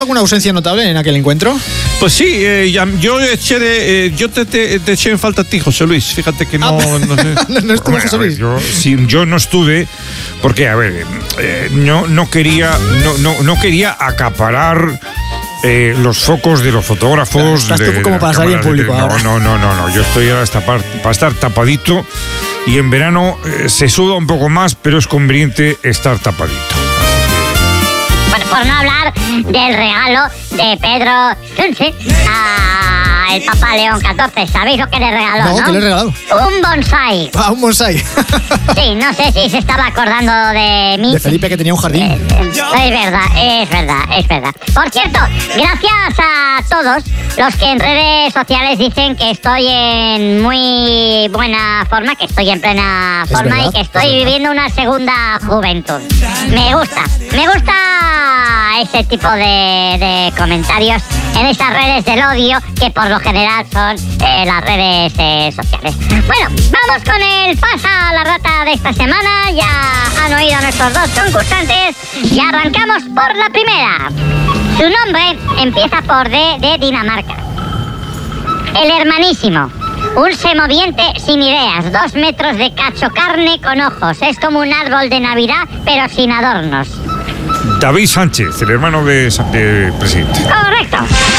¿Alguna ausencia notable en aquel encuentro? Pues sí, yo te eché en falta a ti, José Luis. Fíjate que no sé. No estuvo José Luis. Yo no estuve porque, a ver, no quería acaparar los focos de los fotógrafos. Estás tú como para salir en público ahora. No. Yo estoy ahora para estar tapadito, y en verano se suda un poco más, pero es conveniente estar tapadito. Bueno, por no hablar del regalo de Pedro Sánchez al Papa León XIV. ¿Sabéis lo que le regaló, no? ¿Qué le he regalado? Un bonsai. Un bonsai. Sí, no sé si se estaba acordando de mí. De Felipe, que tenía un jardín. Es verdad. Por cierto, gracias a todos los que en redes sociales dicen que estoy en muy buena forma, que estoy en plena forma, verdad, y que estoy viviendo una segunda juventud. Me gusta ese tipo de comentarios en esas redes del odio, que por lo general son las redes sociales. Bueno, vamos con el pasa a la rata de esta semana. Ya han oído a nuestros dos concursantes y arrancamos por la primera. Su nombre empieza por D de Dinamarca. El hermanísimo. Un semoviente sin ideas, 2 metros de cacho carne con ojos. Es como un árbol de Navidad, pero sin adornos. David Sánchez, el hermano de presidente. Correcto.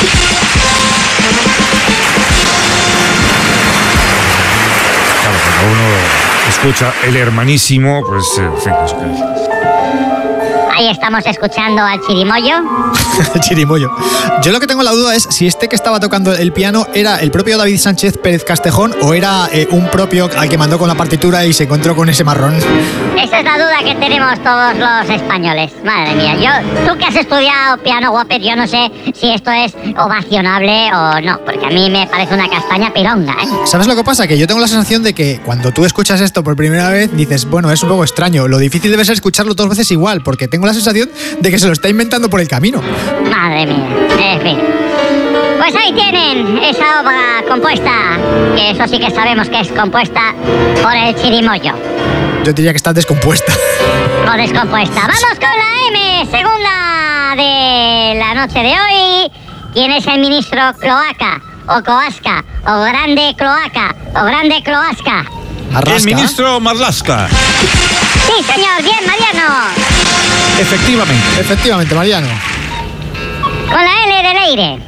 Claro, cuando uno escucha el hermanísimo, pues en fin, es que... Ahí estamos escuchando al Chirimoyo. Chirimoyo. Yo lo que tengo la duda es si este que estaba tocando el piano era el propio David Sánchez Pérez Castejón o era un propio al que mandó con la partitura y se encontró con ese marrón. Esa es la duda que tenemos todos los españoles. Madre mía, tú que has estudiado piano, Whopper, yo no sé si esto es ovacionable o no, porque a mí me parece una castaña pilonga, ¿eh? ¿Sabes lo que pasa? Que yo tengo la sensación de que cuando tú escuchas esto por primera vez dices, bueno, es un poco extraño. Lo difícil debe ser escucharlo 2 veces igual, porque tengo la sensación de que se lo está inventando por el camino. Madre mía, en fin. Pues ahí tienen esa obra compuesta, que eso sí que sabemos que es compuesta por el Chirimoyo. Yo diría que está descompuesta. O descompuesta. Vamos con la M, segunda de la noche de hoy. ¿Quién es el ministro Cloaca? O Coasca, o Grande Cloaca, o Grande Cloasca. Marlasca. El ministro Marlasca. Sí, señor, bien, Mariano. Efectivamente, Mariano. Con la L del aire.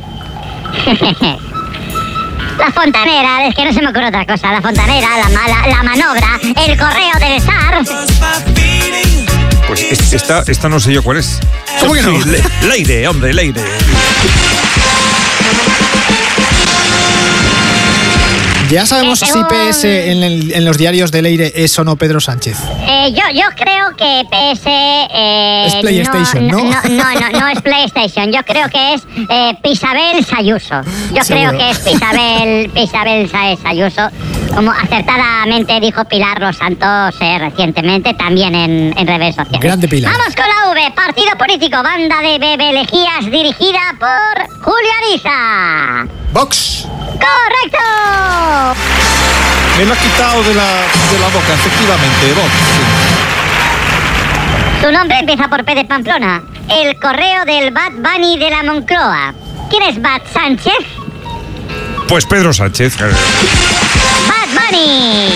La fontanera, es que no se me ocurre otra cosa. La fontanera, la manobra, el correo del zar. Pues esta no sé yo cuál es. ¿Cómo que no? Sí, Leire, hombre, Leire. ¿Ya sabemos si PS en los diarios de Leire es o no Pedro Sánchez? Yo creo que PS... es PlayStation, ¿no? No es PlayStation. Yo creo que es Pisabel Sayuso. Yo ¿seguro? creo que es Pisabel Sayuso. Como acertadamente dijo Pilar Los Santos recientemente, también en redes sociales. Grande Pilar. Vamos con la V. Partido político, banda de bebelejías dirigida por Julio Ariza. Vox. ¡Correcto! Me lo ha quitado de la boca, efectivamente, Vox. Su nombre empieza por P de Pamplona. El correo del Bad Bunny de la Moncloa. ¿Quién es Bad Sánchez? Pues Pedro Sánchez. Bad Bunny.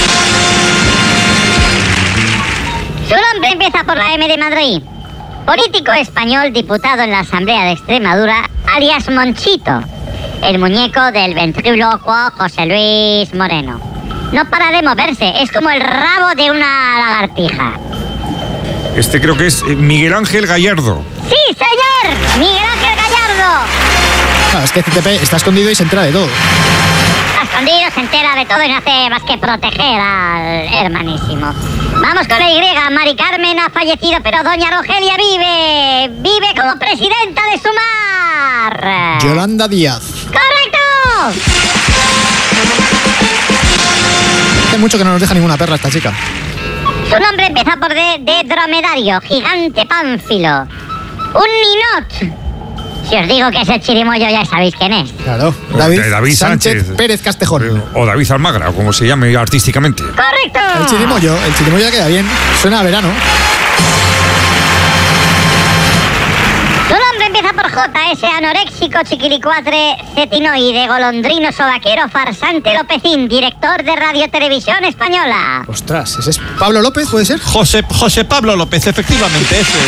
Su nombre empieza por la M de Madrid. Político español, diputado en la Asamblea de Extremadura, alias Monchito. El muñeco del ventrílocuo José Luis Moreno. No para de moverse, es como el rabo de una lagartija. Este creo que es Miguel Ángel Gallardo. ¡Sí, señor! ¡Miguel Ángel Gallardo! Claro, es que CTP está escondido y se entera de todo. Está escondido, se entera de todo y no hace más que proteger al hermanísimo. Vamos con la Y. Mari Carmen ha fallecido, pero doña Rogelia vive. Vive como presidenta de Sumar. Yolanda Díaz. ¡Correcto! Hace mucho que no nos deja ninguna perla esta chica. Su nombre empieza por D de dromedario, gigante pánfilo. Un ninot. Si os digo que es el Chirimoyo, ya sabéis quién es. Claro. David Sánchez Pérez Castejón. O David Almagra, o como se llame artísticamente. ¡Correcto! El Chirimoyo ya queda bien. Suena a verano. Su nombre empieza por JS anoréxico, chiquilicuatre, cetinoide, golondrino, sobaquero, farsante, Lopecín, director de Radio Televisión Española. Ostras, ¿ese es Pablo López, puede ser? José Pablo López, efectivamente, ese.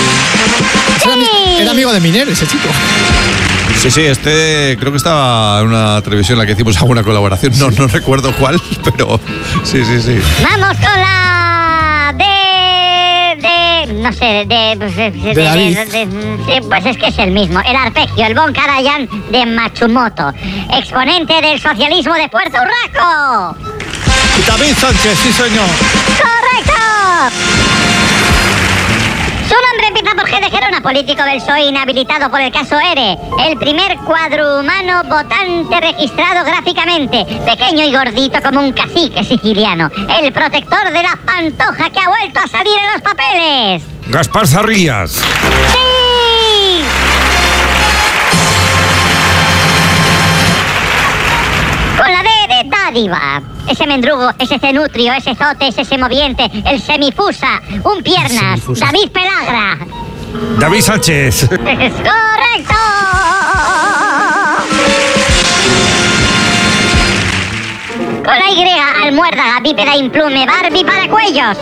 Era amigo de Miner, ese chico. Sí, este creo que estaba en una televisión en la que hicimos alguna colaboración. No recuerdo cuál, pero sí. Vamos con la no sé, de David. Pues es que es el mismo. El arpegio, el Bon Karajan de Matsumoto, exponente del socialismo de Puerto Urraco. David Sánchez, sí señor. ¡Correcto! Su nombre empieza por G de Gerona, político del PSOE inhabilitado por el caso ERE. El primer cuadrumano votante registrado gráficamente. Pequeño y gordito como un cacique siciliano. El protector de la pantoja que ha vuelto a salir en los papeles. Gaspar Zarrías. ¡Sí! Con la D de dádiva. Ese mendrugo, ese cenutrio, ese zote, ese semoviente, el semifusa, un piernas, Semifusa. David Pelagra. David Sánchez. ¡Es correcto! Con la Y, almuérdaga, bípeda implume, Barbie para cuellos.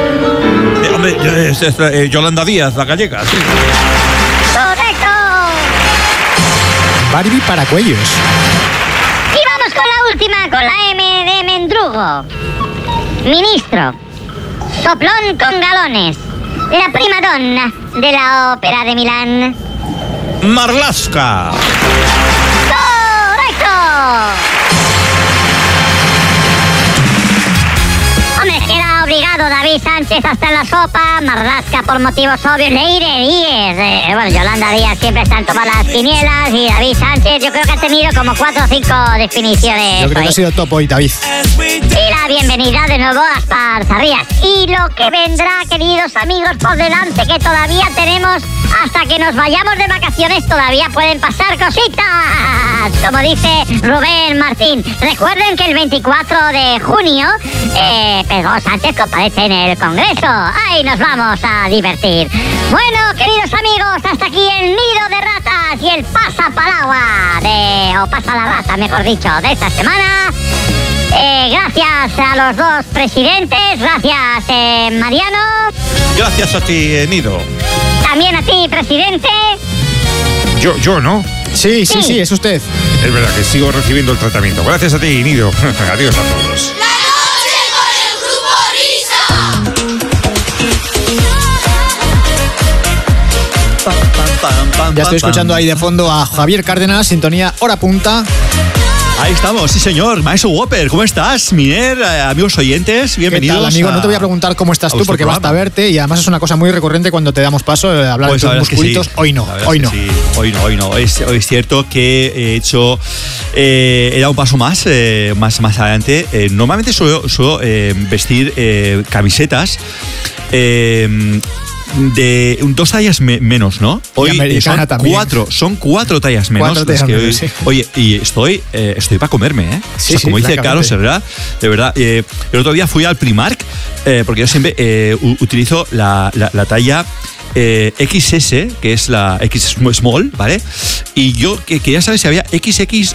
Hombre, Yolanda Díaz, la gallega, sí. ¡Correcto! Barbie para cuellos. Y vamos con la última, con la M de mendrugo. Ministro. Soplón con galones. La primadonna de la ópera de Milán. Marlaska. ¡Correcto! Hombre, es que era obligado David Sánchez hasta en la sopa, Marlaska por motivos obvios, Leire Díez. Bueno, Yolanda Díaz siempre está en todas las quinielas y David Sánchez yo creo que ha tenido como 4 o 5 definiciones. Yo creo que ha hoy. sido top hoy, David. Y la bienvenida de nuevo a Gaspar Zarrías. Y lo que vendrá, queridos amigos, por delante, que todavía tenemos hasta que nos vayamos de vacaciones, todavía pueden pasar cositas. Como dice Rubén Martín. Recuerden que el 24 de junio Pedro Sánchez comparece en el Congreso. Ahí nos vamos a divertir. Bueno, queridos amigos, hasta aquí el nido de ratas y el pasapalabra o pasa la rata, mejor dicho, de esta semana. Gracias a los dos presidentes, gracias Mariano. Gracias a ti, Nido. También a ti, presidente. Yo, ¿no? Sí, es usted. Es verdad que sigo recibiendo el tratamiento. Gracias a ti, Nido. Adiós a todos. La noche con el grupo Risa. Ya estoy escuchando ahí de fondo a Javier Cárdenas, sintonía hora punta. Ahí estamos, sí señor. Maestro Whopper, ¿cómo estás? Miner, amigos oyentes, bienvenidos. ¿Qué tal, amigo? No te voy a preguntar cómo estás tú, porque basta verte y además es una cosa muy recurrente cuando te damos paso de hablar Pues de tus la verdad es que musculitos. sí. Hoy no. Sí. Hoy no. Hoy es cierto que he hecho. He dado un paso más adelante. Normalmente suelo vestir camisetas. De 2 tallas menos, ¿no? Hoy americana también. son 4 tallas menos. 4 tallas menos, sí. Oye, y estoy para comerme, ¿eh? Sí, o sea, como dice francamente. Carlos, de verdad. El otro día fui al Primark, porque yo siempre utilizo la talla XS, que es la X small, ¿vale? Y yo quería saber si había XX,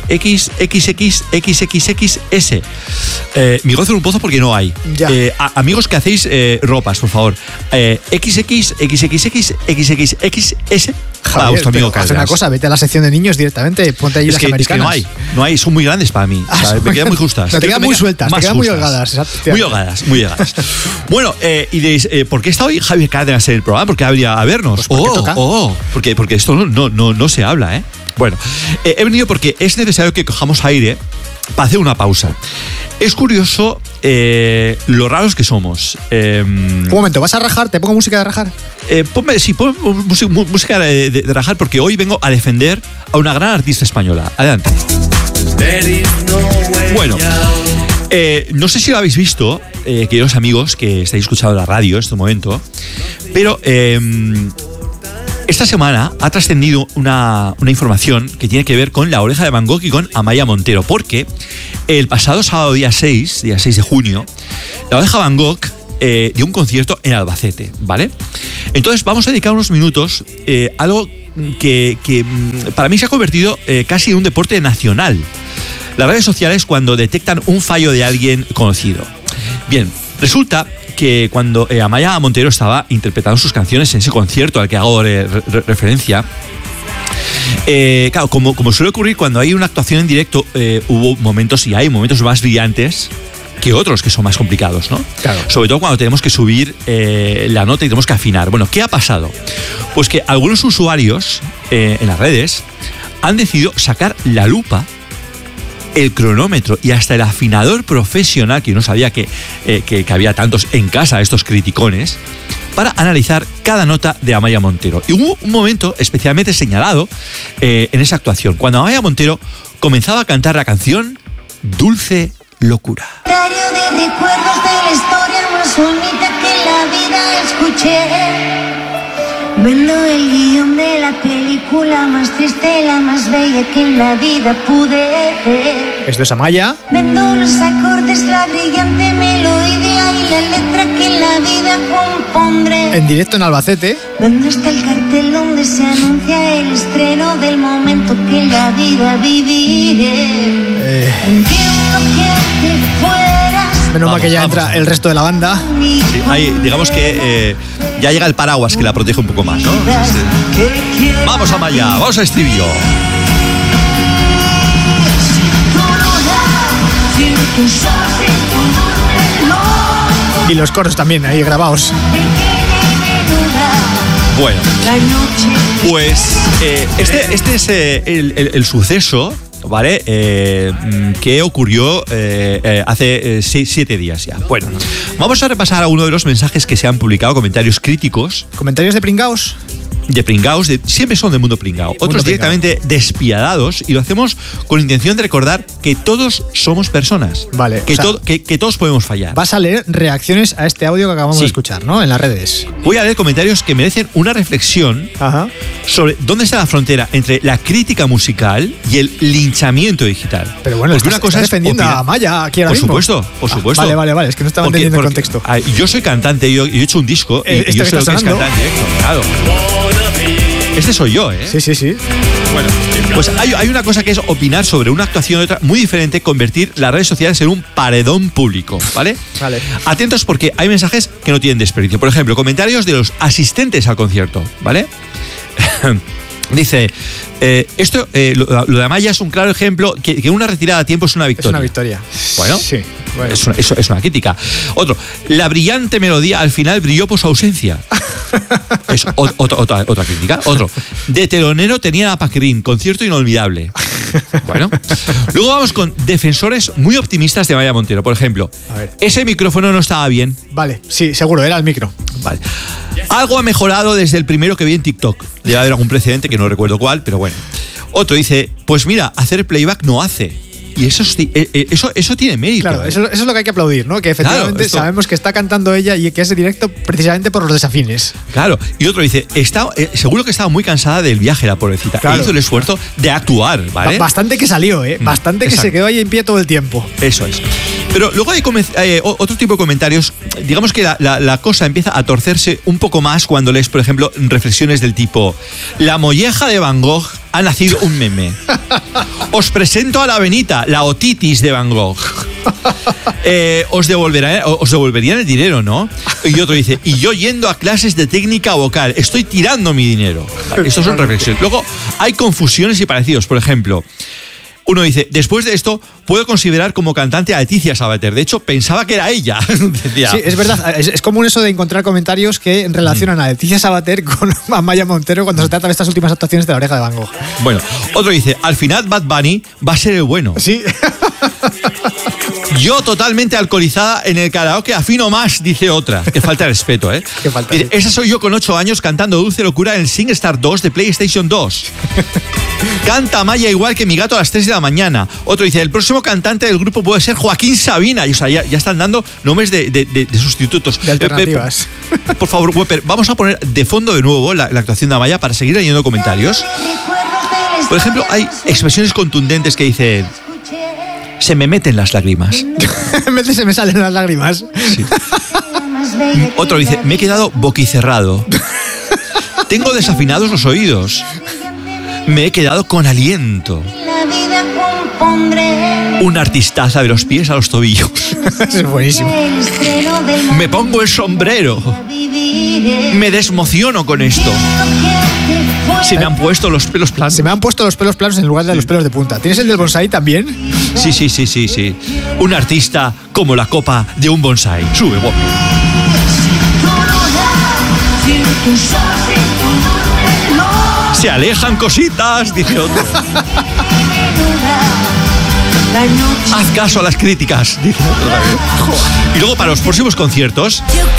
XXXXXS. Mi gozo en un pozo porque no hay. Ya. Amigos que hacéis ropas, por favor. XX, XXXXXS. Para vuestro amigo haz una Cárdenas. cosa, vete a la sección de niños directamente, ponte allí Es las que americanas. no hay, son muy grandes para mí. Ah, Me quedan muy justas. te quedan Quiero que muy me sueltas, más te quedan muy justas. holgadas. Exacto. Muy holgadas. Bueno, y diréis, ¿por qué está hoy Javier Cárdenas en el programa? ¿Por qué habría a vernos? Pues porque toca. Porque esto no se habla, ¿eh? Bueno, he venido porque es necesario que cojamos aire para hacer una pausa. Es curioso lo raros que somos. Un momento, ¿vas a rajar? ¿Te pongo música de rajar? Ponme música de rajar porque hoy vengo a defender a una gran artista española. Adelante. Bueno, no sé si lo habéis visto, queridos amigos que estáis escuchando la radio en este momento, pero esta semana ha trascendido una información que tiene que ver con La Oreja de Van Gogh y con Amaia Montero, porque el pasado sábado, día 6 de junio, La Oreja de Van Gogh dio un concierto en Albacete, ¿vale? Entonces vamos a dedicar unos minutos a algo que para mí se ha convertido casi en un deporte nacional. Las redes sociales cuando detectan un fallo de alguien conocido. Bien, resulta que cuando Amaia Montero estaba interpretando sus canciones en ese concierto al que hago referencia, claro, como suele ocurrir cuando hay una actuación en directo, hubo momentos y hay momentos más brillantes que otros que son más complicados, ¿no? Claro. Sobre todo cuando tenemos que subir la nota y tenemos que afinar. Bueno, ¿qué ha pasado? Pues que algunos usuarios en las redes han decidido sacar la lupa, el cronómetro y hasta el afinador profesional, que yo no sabía que había tantos en casa, estos criticones, para analizar cada nota de Amaia Montero. Y hubo un momento especialmente señalado en esa actuación, cuando Amaia Montero comenzaba a cantar la canción Dulce Locura. Diario de recuerdos de la historia más bonita que la vida escuché. Vendo el guión de la película más triste, la más bella que en la vida pude ver. Esto es Amaia. Vendo los acordes, la brillante melodía y la letra que en la vida compondré. En directo en Albacete. Vendo hasta el cartel donde se anuncia el estreno del momento que en la vida viviré. Entiendo que te fueras. Menos mal que ya entra el resto de la banda. Sí, digamos que ya llega el paraguas que la protege un poco más, ¿no? Vamos a Amaia, vamos a estribillo. Y los coros también ahí grabados. Bueno, pues este es el suceso, ¿vale? Que ocurrió hace 7 días ya. Bueno, vamos a repasar algunos de los mensajes que se han publicado, comentarios críticos. ¿Comentarios de pringaos? De pringaos, siempre son del mundo pringao. Otros directamente despiadados, y lo hacemos con intención de recordar que todos somos personas. Vale. Que todos podemos fallar. Vas a leer reacciones a este audio que acabamos de escuchar, ¿no? En las redes. Voy a leer comentarios que merecen una reflexión sobre dónde está la frontera entre la crítica musical y el linchamiento digital. Pero bueno, porque una cosa es defendiendo a Amaia aquí ahora mismo. Por supuesto. Vale, es que no estaba entendiendo el contexto. Yo soy cantante, yo he hecho un disco y yo sé lo que es cantar en directo, claro. Este soy yo, ¿eh? Sí. Bueno, pues hay una cosa que es opinar sobre una actuación y otra muy diferente, convertir las redes sociales en un paredón público, ¿vale? Vale. Atentos porque hay mensajes que no tienen desperdicio. Por ejemplo, comentarios de los asistentes al concierto, ¿vale? Dice, lo de Amaia es un claro ejemplo que una retirada a tiempo es una victoria. Es una victoria. Bueno, sí. Bueno. Es una crítica. Otro, la brillante melodía al final brilló por su ausencia. Es otra crítica. Otro, de telonero tenía a Paquín, concierto inolvidable. Bueno, luego vamos con defensores muy optimistas de Amaia Montero. Por ejemplo, ese micrófono no estaba bien. Vale, sí, seguro, era el micro. Vale. Algo ha mejorado desde el primero que vi en TikTok. Debe haber algún precedente que no recuerdo cuál, pero bueno. Otro dice, pues mira, hacer playback no hace. Y eso tiene mérito. Claro, eso es lo que hay que aplaudir, ¿no? Que efectivamente sabemos que está cantando ella y que es directo precisamente por los desafines. Claro, y otro dice, seguro que estaba muy cansada del viaje la pobrecita. Claro. Hizo el esfuerzo de actuar, ¿vale? Bastante que salió, ¿eh? Bastante que se quedó ahí en pie todo el tiempo. Eso es. Pero luego hay otro tipo de comentarios. Digamos que la cosa empieza a torcerse un poco más cuando lees, por ejemplo, reflexiones del tipo: la molleja de Van Gogh ha nacido un meme. Os presento a la Benita, la otitis de Van Gogh. Os devolverían el dinero, ¿no? Y otro dice, y yo yendo a clases de técnica vocal, estoy tirando mi dinero. Vale, estos son reflexiones. Luego hay confusiones y parecidos. Por ejemplo, uno dice, después de esto, puedo considerar como cantante a Leticia Sabater. De hecho, pensaba que era ella. Decía. Sí, es verdad. Es común eso de encontrar comentarios que relacionan a Leticia Sabater con Amaia Montero cuando se trata de estas últimas actuaciones de La Oreja de Van Gogh. Bueno, otro dice, al final Bad Bunny va a ser el bueno. Sí. Yo totalmente alcoholizada en el karaoke afino más, dice otra. Que falta de respeto, ¿eh? Que falta, dice, esa soy yo con 8 años cantando Dulce Locura en el SingStar 2 de PlayStation 2. Canta Amaia igual que mi gato a las 3 de la mañana. Otro dice, el próximo cantante del grupo puede ser Joaquín Sabina. Y, o sea, ya están dando nombres de sustitutos. De alternativas. Por favor, Wepper, vamos a poner de fondo de nuevo la actuación de Amaia para seguir leyendo comentarios. Por ejemplo, hay expresiones contundentes que dicen, se me meten las lágrimas. En vez de se me salen las lágrimas. Sí. más bella. Otro dice, me he quedado boquicerrado. Tengo desafinados los oídos. Me he quedado con aliento. La vida compondré. Una artistaza de los pies a los tobillos. Es buenísimo. El estreno del Me pongo el sombrero. viviré. Me desmociono con esto. Se me han puesto los pelos planos. Se me han puesto los pelos planos en lugar de los pelos de punta. ¿Tienes el del bonsai también? Sí. Un artista como la copa de un bonsai. Sube, guapo. Se alejan cositas, dice otro. Haz caso a las críticas, dice otro también. Y luego para los próximos conciertos,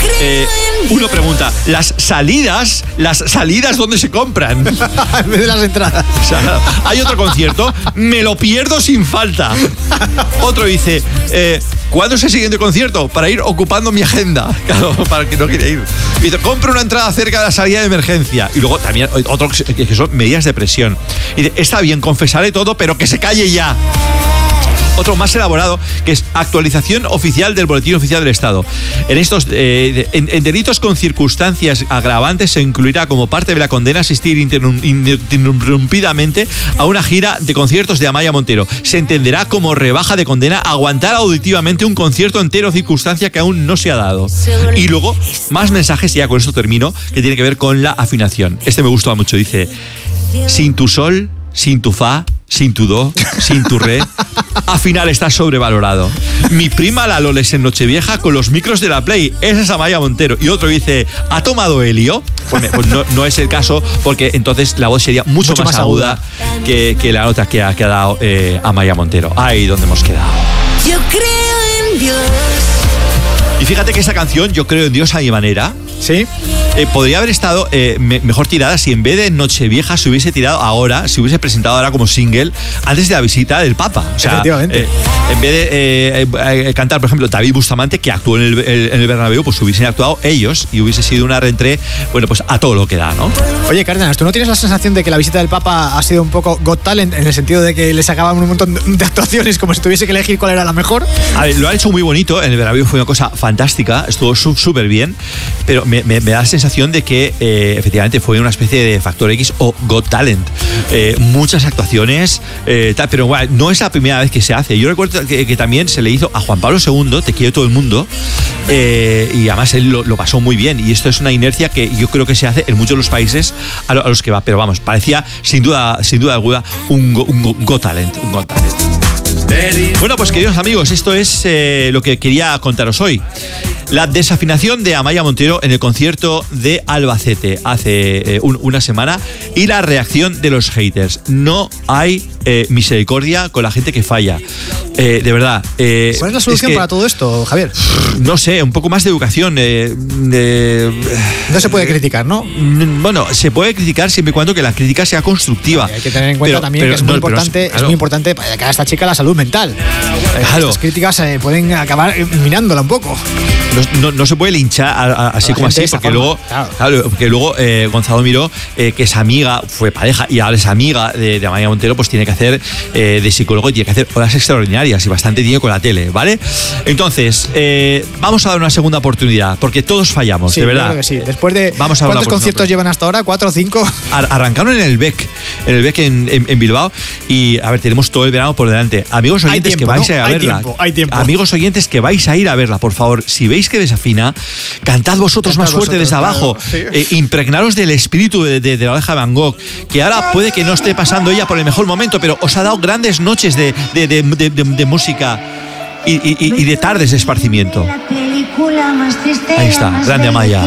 uno pregunta, ¿las salidas dónde se compran? En vez de las entradas. O sea, hay otro concierto, me lo pierdo sin falta. Otro dice, ¿cuándo es el siguiente concierto? Para ir ocupando mi agenda. Claro, para el que no quiere ir. Dice, compro una entrada cerca de la salida de emergencia. Y luego también otro que son medidas de presión. Y dice, está bien, confesaré todo, pero que se calle ya. Otro más elaborado, que es actualización oficial del Boletín Oficial del Estado. En estos en delitos con circunstancias agravantes se incluirá como parte de la condena asistir ininterrumpidamente a una gira de conciertos de Amaia Montero. Se entenderá como rebaja de condena aguantar auditivamente un concierto entero, circunstancia que aún no se ha dado. Y luego, más mensajes, y ya con esto termino, que tiene que ver con la afinación. Este me gusta mucho, dice, sin tu sol, sin tu fa, sin tu do, sin tu re, afinar está sobrevalorado. Mi prima la Loles en Nochevieja con los micros de la Play. Esa es Amaia Montero. Y otro dice, ¿ha tomado helio? Pues no es el caso, porque entonces la voz sería mucho más aguda que la nota que ha dado Amaia Montero. Ay, ¿dónde hemos quedado? Yo creo en Dios. Y fíjate que esa canción, Yo creo en Dios a mi manera, ¿Sí? podría haber estado mejor tirada si en vez de Nochevieja se hubiese tirado ahora, se hubiese presentado ahora como single antes de la visita del Papa. O sea, efectivamente. En vez de cantar, por ejemplo, David Bustamante, que actuó en el Bernabéu, pues hubiesen actuado ellos y hubiese sido una reentrée, bueno, pues a todo lo que da, ¿no? Oye, Cárdenas, ¿tú no tienes la sensación de que la visita del Papa ha sido un poco Got Talent en el sentido de que le sacaban un montón de actuaciones como si tuviese que elegir cuál era la mejor? A ver, lo han hecho muy bonito, en el Bernabéu fue una cosa fantástica, estuvo súper bien, pero me da la sensación de que efectivamente fue una especie de Factor X o Got Talent. Muchas actuaciones, pero bueno, no es la primera vez que se hace. Yo recuerdo que también se le hizo a Juan Pablo II, Te quiero todo el mundo, y además él lo pasó muy bien. Y esto es una inercia que yo creo que se hace en muchos de los países a los que va. Pero vamos, parecía sin duda alguna un Got Talent. Un Got Talent. Bueno, pues queridos amigos, esto es lo que quería contaros hoy. La desafinación de Amaia Montero en el concierto de Albacete hace una semana y la reacción de los haters. No hay misericordia con la gente que falla. De verdad. ¿Cuál es la solución para todo esto, Javier? No sé, un poco más de educación. No se puede criticar, ¿no? Bueno, se puede criticar siempre y cuando que la crítica sea constructiva. Hay que tener en cuenta también que es muy importante, claro. Es muy importante para cada esta chica la salud mental. Claro. Las críticas pueden acabar minándola un poco. No se puede linchar así como así, porque luego, Gonzalo Miró, que es amiga, fue pareja y ahora es amiga de Amaia Montero, pues tiene que hacer de psicólogo y tiene que hacer horas extraordinarias y bastante tiene con la tele, ¿vale? Entonces, vamos a dar una segunda oportunidad, porque todos fallamos, Sí, de verdad. Creo que sí. Después de Vamos a dar ¿cuántos una conciertos llevan hasta ahora? ¿4 o 5? Arrancaron en el BEC en Bilbao y a ver, tenemos todo el verano por delante. Amigos oyentes tiempo, que vais ¿no? a ir a Hay verla. tiempo. Amigos oyentes que vais a ir a verla, por favor, si veis que desafina, cantad vosotros más fuerte desde abajo. Claro, Impregnaros del espíritu de la oreja de Van Gogh, que ahora puede que no esté pasando ella por el mejor momento, pero os ha dado grandes noches de música y de tardes de esparcimiento. Ahí está, grande Amaia.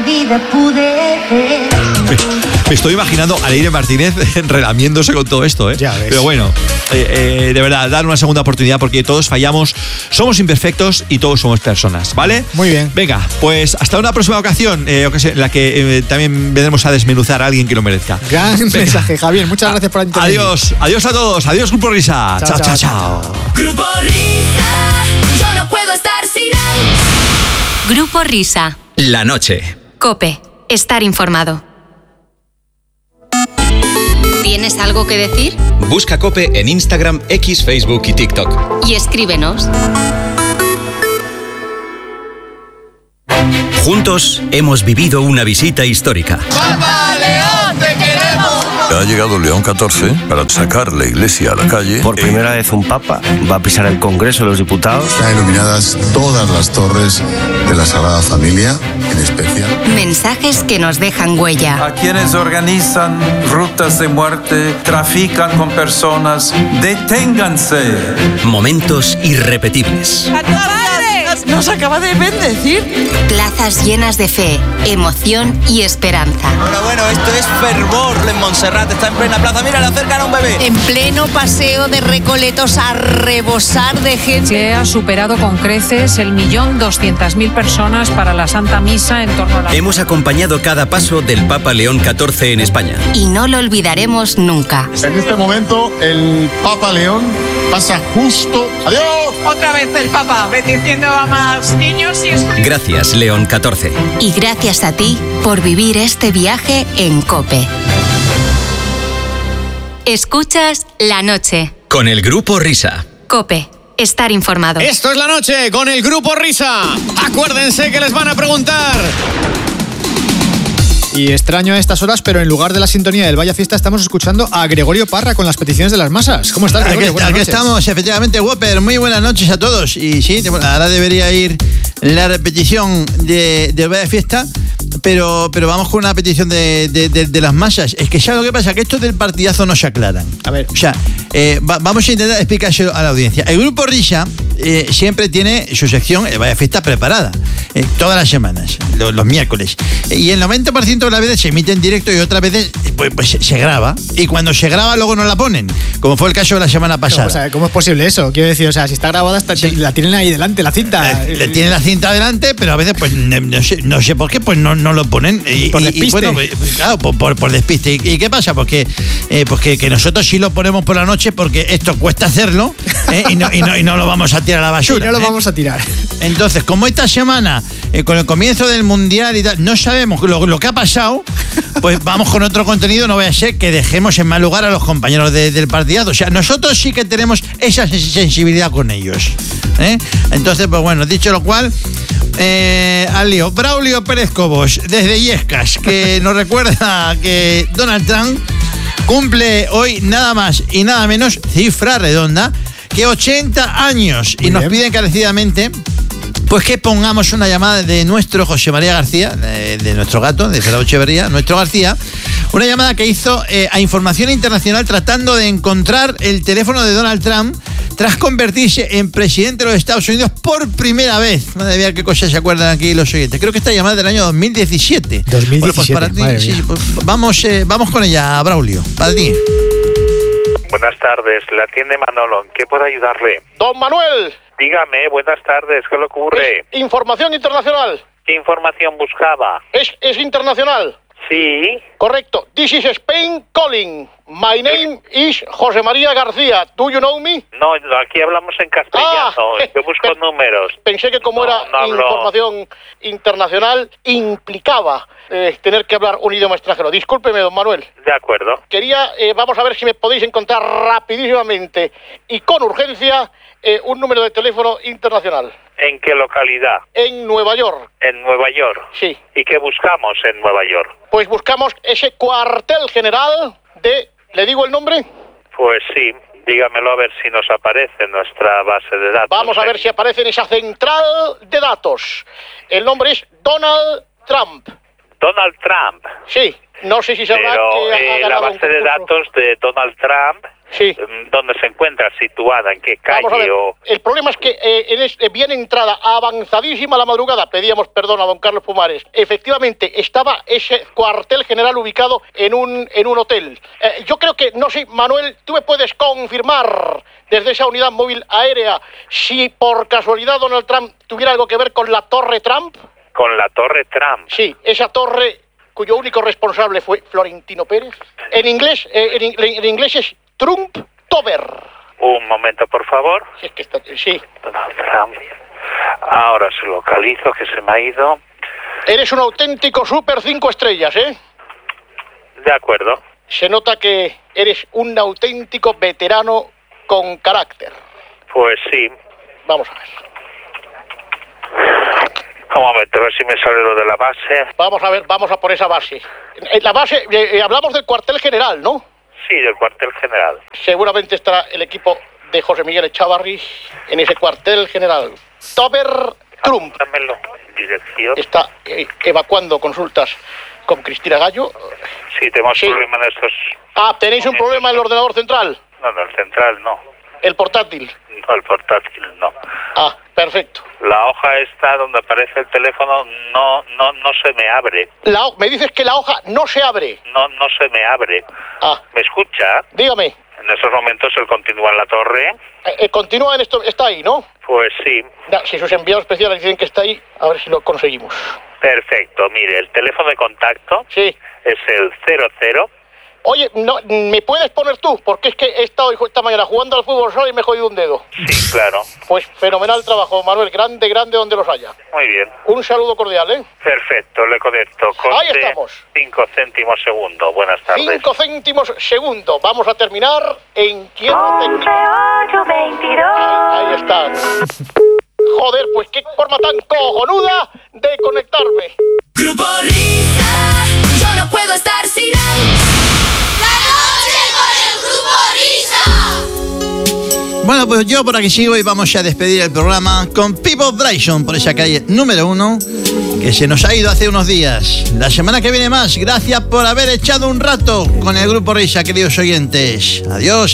Me estoy imaginando a Leire Martínez relamiéndose con todo esto, ¿eh? Ya ves. Pero bueno, de verdad, dar una segunda oportunidad porque todos fallamos, somos imperfectos y todos somos personas, ¿vale? Muy bien. Venga, pues hasta una próxima ocasión, en la que también vendremos a desmenuzar a alguien que lo merezca. Gran mensaje, Javier. Muchas gracias por intervenir. Adiós a todos. Adiós, Grupo Risa. Chao. Grupo Risa, yo no puedo estar sin él. Grupo Risa. La noche. COPE. Estar informado. ¿Tienes algo que decir? Busca COPE en Instagram, X, Facebook y TikTok. Y escríbenos. Juntos hemos vivido una visita histórica. ¡Papa León, te queremos! Ha llegado León XIV para sacar la iglesia a la calle. Por primera vez un papa va a pisar el Congreso de los Diputados. Están iluminadas todas las torres de la Sagrada Familia, en especial. Mensajes que nos dejan huella. A quienes organizan rutas de muerte, trafican con personas, deténganse. Momentos irrepetibles. Nos acaba de bendecir. Plazas llenas de fe, emoción y esperanza. Bueno, esto es fervor en Montserrat, está en plena plaza. Mira, le acercan a un bebé. En pleno paseo de Recoletos a rebosar de gente. Se ha superado con creces el 1.200.000 personas para la Santa Misa en torno a la... Hemos acompañado cada paso del Papa León XIV en España. Y no lo olvidaremos nunca. En este momento, el Papa León pasa justo... ¡Adiós! Otra vez el Papa, bendiciendo a más niños y... Gracias, León XIV. Y gracias a ti por vivir este viaje en COPE. Escuchas La Noche. Con el Grupo Risa. COPE. Estar informado. Esto es La Noche con el Grupo Risa. Acuérdense que les van a preguntar. Y extraño a estas horas, pero en lugar de la sintonía del Vaya Fiesta estamos escuchando a Gregorio Parra con las peticiones de las masas. ¿Cómo estás, Gregorio? Aquí estamos, efectivamente, Whopper. Muy buenas noches a todos. Y sí, ahora debería ir la repetición del Vaya Fiesta, pero vamos con una petición de las masas. Es que ya lo que pasa es que estos del partidazo no se aclaran. A ver. O sea, vamos a intentar explicárselo a la audiencia. El Grupo Risa siempre tiene su sección Vaya Fiesta preparada. Todas las semanas, los miércoles. Y el 90% de las veces se emite en directo y otras veces pues se graba. Y cuando se graba luego no la ponen, como fue el caso de la semana pasada. O sea, ¿cómo es posible eso? Quiero decir, o sea, si está grabada, la tienen ahí delante, la cinta. Le tienen la cinta delante, pero a veces pues no sé por qué pues no lo ponen. Por despiste. Y bueno, claro, por despiste. ¿Y qué pasa? Porque que nosotros sí lo ponemos por la noche porque esto cuesta hacerlo y no lo vamos a tirar a la basura. Y no lo vamos a tirar. Entonces, como esta semana, con el comienzo del Mundial y tal, no sabemos lo que ha pasado, pues vamos con otro contenido. No vaya a ser que dejemos en mal lugar a los compañeros del partidazo. O sea, nosotros sí que tenemos esa sensibilidad con ellos. Entonces, pues bueno, dicho lo cual, al lío. Braulio Pérez Cobos, desde Illescas, que nos recuerda que Donald Trump cumple hoy nada más y nada menos, cifra redonda, que 80 años. Muy y nos bien. pide encarecidamente pues que pongamos una llamada de nuestro José María García, de nuestro gato, de Gerardo Echeverría, nuestro García, una llamada que hizo a Información Internacional tratando de encontrar el teléfono de Donald Trump tras convertirse en presidente de los Estados Unidos por primera vez. Madre mía, qué cosas se acuerdan aquí los oyentes. Creo que esta llamada es del año 2017. 2017, bueno, pues para ti, madre mía. sí, pues vamos con ella, Braulio, para ti. Buenas tardes, la atiende Manolo. ¿En qué puedo ayudarle? Don Manuel. Dígame, buenas tardes, ¿qué le ocurre? Información internacional. ¿Qué información buscaba? Es internacional. Sí. Correcto. This is Spain calling. My name is José María García. Do you know me? No, aquí hablamos en castellano. Yo busco números. Pensé que como era información internacional, implicaba tener que hablar un idioma extranjero. Discúlpeme, don Manuel. De acuerdo. Quería, vamos a ver si me podéis encontrar rapidísimamente y con urgencia un número de teléfono internacional. ¿En qué localidad? En Nueva York. En Nueva York. Sí. ¿Y qué buscamos en Nueva York? Pues buscamos ese cuartel general de... ¿Le digo el nombre? Pues sí, dígamelo a ver si nos aparece en nuestra base de datos. Vamos a ver si aparece en esa central de datos. El nombre es Donald Trump. Donald Trump. Sí, no sé si sabrá que ha ganado la base de datos de Donald Trump, sí. ¿Dónde se encuentra situada? ¿En qué calle? Vamos a ver. El problema es que bien entrada, avanzadísima la madrugada, pedíamos perdón a don Carlos Pumares. Efectivamente, estaba ese cuartel general ubicado en un hotel. Yo creo que, no sé, Manuel, tú me puedes confirmar desde esa unidad móvil aérea si por casualidad Donald Trump tuviera algo que ver con la Torre Trump. ¿Con la Torre Trump? Sí, esa torre cuyo único responsable fue Florentino Pérez. En inglés es Trump Tower. Un momento, por favor. Sí, es que está, sí. Donald Trump. Ahora se localizo, que se me ha ido. Eres un auténtico super 5 estrellas, ¿eh? De acuerdo. Se nota que eres un auténtico veterano con carácter. Pues sí. Vamos a ver. Un momento, a ver si me sale lo de la base. Vamos a ver, vamos a por esa base. La base, hablamos del cuartel general, ¿no? Sí, del cuartel general. Seguramente estará el equipo de José Miguel Echavarri en ese cuartel general. Tober Trump. Dámelo. Dirección. Está evacuando consultas con Cristina Gallo. Sí, tenemos problema en estos... ¿tenéis un problema en el ordenador central? No, el central no. ¿El portátil? No, el portátil no. Perfecto. La hoja esta donde aparece el teléfono no se me abre. Me dices que la hoja no se abre. No se me abre. ¿Me escucha? Dígame. En estos momentos él continúa en la torre. Continúa en esto, está ahí, ¿no? Pues sí. Si sus enviados especiales dicen que está ahí, a ver si lo conseguimos. Perfecto, mire, el teléfono de contacto es el 00. Oye, no, ¿me puedes poner tú? Porque es que he estado esta mañana jugando al fútbol solo y me he jodido un dedo. Sí, claro. Pues fenomenal trabajo, Manuel. Grande donde los haya. Muy bien. Un saludo cordial, ¿eh? Perfecto, le conecto. Ahí estamos. 5 céntimos segundo. Buenas tardes. 5 céntimos segundo. Vamos a terminar en quiebra técnico. Ahí está. Joder, pues qué forma tan cojonuda de conectarme. Grupo Risa, yo no puedo estar sin él. La noche con el Grupo Risa. Bueno, pues yo por aquí sigo y vamos a despedir el programa con People Bryson por esa calle número 1 que se nos ha ido hace unos días. La semana que viene más. Gracias por haber echado un rato con el Grupo Risa, queridos oyentes. Adiós.